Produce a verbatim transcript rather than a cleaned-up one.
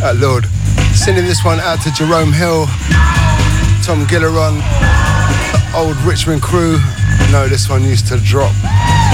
at Lord. Sending this one out to Jerome Hill, Tom Gilleron, old Richmond crew. No, this one used to drop.